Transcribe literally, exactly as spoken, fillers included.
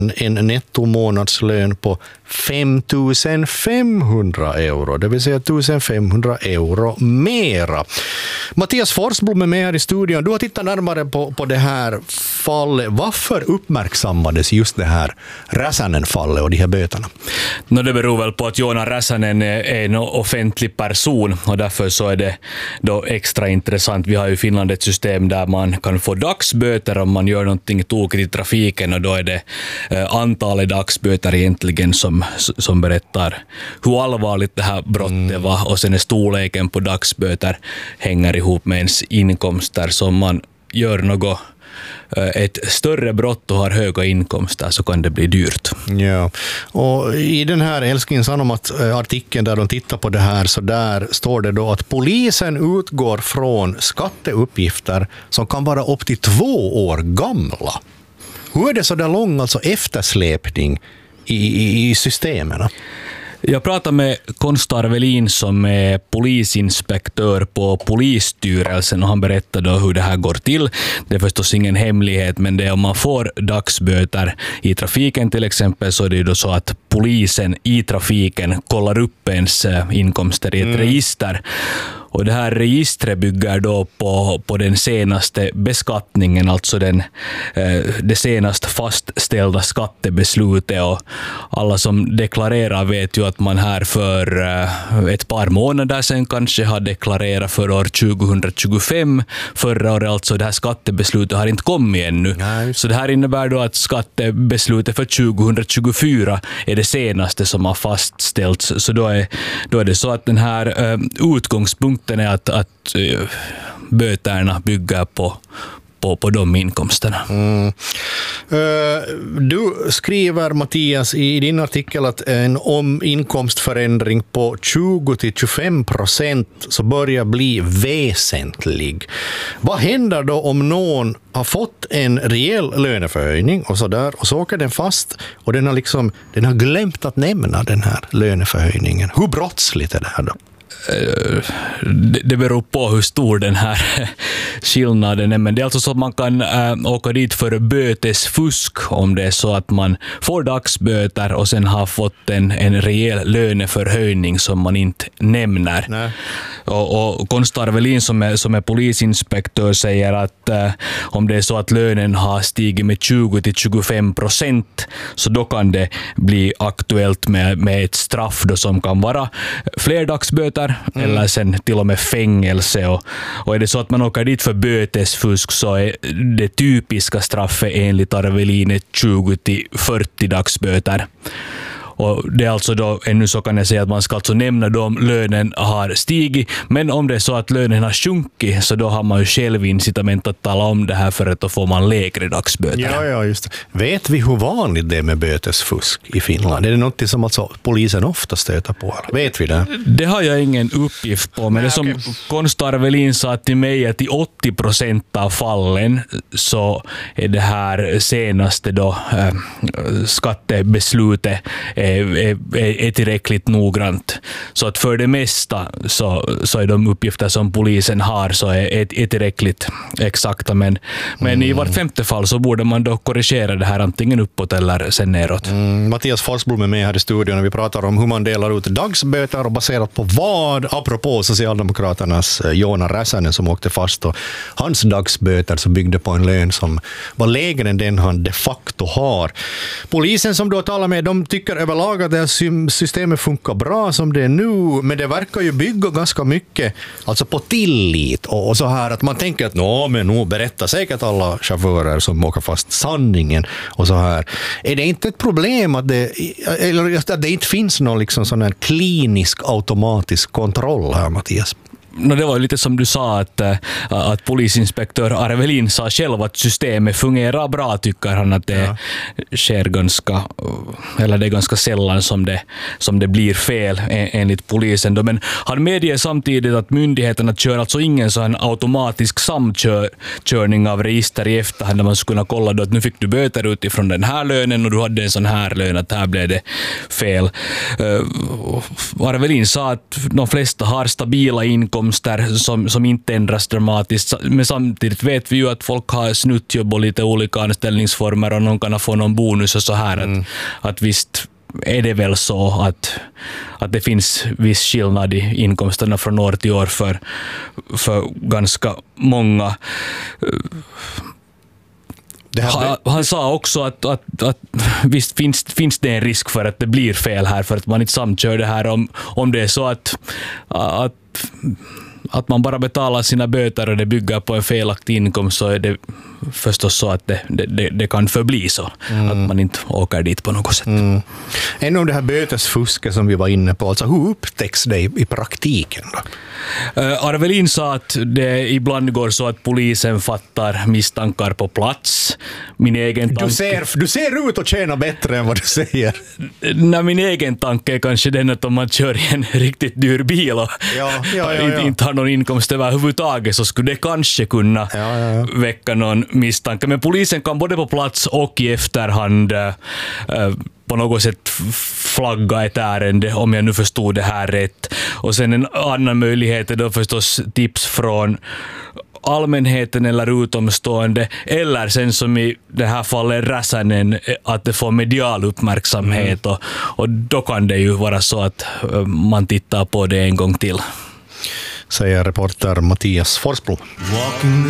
en nettomånadslön på fem tusen femhundra euro, det vill säga tusen femhundra euro mera. Mattias Forsblom är med här i studion. Du har tittat närmare på, på det här fallet. Varför uppmärksammades just det här Räsänen-fallet och de här böterna? No, det beror väl på att Joona Räsänen är en offentlig person och därför så är det då extra intressant. Vi har ju i Finland ett system där man kan få dagsböter om man gör någonting tokigt i trafiken, och då är det antalet dagsböter egentligen som, som berättar hur allvarligt det här brottet mm. var, och sen är storleken på dagsböter hänger ihop med ens inkomster. Så om man gör något ett större brott och har höga inkomster så kan det bli dyrt. Ja, och i den här Älskling Sanomat-artikeln där de tittar på det här, så där står det då att polisen utgår från skatteuppgifter som kan vara upp till två år gamla. Hur är det så där lång alltså eftersläpning i, i, i systemen? Jag pratade med Konst Arvelin som är polisinspektör på polisstyrelsen, och han berättade då hur det här går till. Det är förstås ingen hemlighet, men det är om man får dagsböter i trafiken till exempel, så är det ju då så att polisen i trafiken kollar upp ens inkomster i ett mm. register. Och det här registret bygger då på, på den senaste beskattningen, alltså den, eh, det senast fastställda skattebeslutet. Och alla som deklarerar vet ju att man här för eh, ett par månader sedan kanske har deklarerat för år tjugohundratjugofem. Förra året, alltså det här skattebeslutet har inte kommit ännu. Nej. Så det här innebär då att skattebeslutet för tjugohundratjugofyra är det senaste som har fastställts. Så då är, då är det så att den här eh, utgångspunkten är att, att uh, böterna bygger på, på, på de inkomsterna. Mm. Uh, du skriver, Mattias, i din artikel att en om inkomstförändring på tjugo till tjugofem procent så börjar bli väsentlig. Vad händer då om någon har fått en rejäl löneförhöjning och så där, och så åker den fast och den har liksom den har glömt att nämna den här löneförhöjningen? Hur brottsligt är det här då? Det beror på hur stor den här skillnaden är, men det är alltså så att man kan äh, åka dit för bötesfusk om det är så att man får dagsböter och sen har fått en, en rejäl löneförhöjning som man inte nämner. Nej. Och, och Konst Arvelin som är, som är polisinspektör säger att äh, om det är så att lönen har stigit med tjugo till tjugofem procent, så då kan det bli aktuellt med, med ett straff då som kan vara fler dagsböter Mm. eller sen till och med fängelse. Och, och är det så att man åker dit för bötesfusk, så är det typiska straffet enligt Arvelin tjugo till fyrtio dagsböter. Och det är alltså då, ännu så kan jag säga att man ska alltså nämna då om lönen har stigit, men om det är så att lönen har sjunkit, så då har man ju själv incitament att tala om det här, för att då får man lägre dagsböter. Ja, ja, just det. Vet vi hur vanligt det är med bötesfusk i Finland? Är det något som alltså polisen ofta stöter på? Vet vi det? Det har jag ingen uppgift på, men Nej, det som okay. Konst Arvelin sa till mig att i åttio procent av fallen så är det här senaste då äh, skattebeslutet är, är, är tillräckligt noggrant. Så att för det mesta så, så är de uppgifter som polisen har så är, är, är tillräckligt exakta, men, men mm. i vart femte fall så borde man då korrigera det här antingen uppåt eller sen neråt. Mm. Mattias Forsblom är med här i studion när vi pratar om hur man delar ut dagsböter och baserat på vad, apropå Socialdemokraternas Joona Räsänen som åkte fast, och hans dagsböter så byggde på en lön som var lägre än den han de facto har. Polisen som du har talat med, de tycker överlag att det här systemet funkar bra som det är nu, men det verkar ju bygga ganska mycket alltså på tillit och, och så här att man tänker att nå, men nu berättar säkert alla chaufförer som åker fast sanningen och så här. Är det inte ett problem att det, eller att det inte finns någon liksom sån här klinisk automatisk kontroll här, Mattias? No, det var lite som du sa att, att polisinspektör Arvelin sa själv att systemet fungerar bra, tycker han att det ja. sker ganska, eller det är ganska sällan som det, som det blir fel enligt polisen. Men han medger samtidigt att myndigheterna kör alltså ingen sån automatisk samkörning av register i efterhand där man skulle kunna kolla då att nu fick du böter utifrån den här lönen och du hade en sån här lön, att här blev det fel. Arvelin sa att de flesta har stabila inkomster inkomster som, som inte ändras dramatiskt. Men samtidigt vet vi ju att folk har snuttjobb och lite olika anställningsformer och någon kan få någon bonus och så här. Mm. Att, att visst är det väl så att, att det finns viss skillnad i inkomsterna från år till år för, för ganska många. Han, han sa också att, att, att visst finns, finns det en risk för att det blir fel här, för att man inte samkör det här om, om det är så att, att, att man bara betalar sina böter och det bygger på en felaktig inkomst, så är det förstås så att det, det, det kan förbli så. Mm. Att man inte åker dit på något sätt. Mm. En av det här bötesfusket som vi var inne på, alltså hur upptäcks det i, i praktiken då? Uh, Arvelin sa att det ibland går så att polisen fattar misstankar på plats. Min egen tanke... Du ser, du ser ut att tjäna bättre än vad du säger. Nej, min egen tanke är kanske den att om man kör i en riktigt dyr bil och ja, ja, ja, ja. inte har någon inkomst överhuvudtaget, så skulle det kanske kunna ja, ja, ja. väcka någon misstanke. Men polisen kan både på plats och i efterhand uh, på något sätt flagga ett ärende, om jag nu förstod det här rätt. Och sen en annan möjlighet är då förstås tips från allmänheten eller utomstående, eller sen som i det här fallet Räsänen, att det får medial uppmärksamhet. Mm. Och, och då kan det ju vara så att man tittar på det en gång till. Säger reporter Mattias Forsblom.